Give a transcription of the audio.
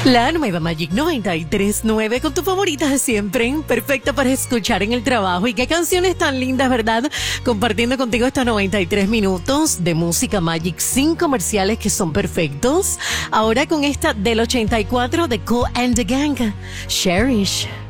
La nueva Magic 93.9 con tu favorita de siempre, perfecta para escuchar en el trabajo. Y qué canciones tan lindas, ¿verdad? Compartiendo contigo estos 93 minutos de música Magic sin comerciales que son perfectos. Ahora con esta del 84 de Kool and the Gang, Cherish.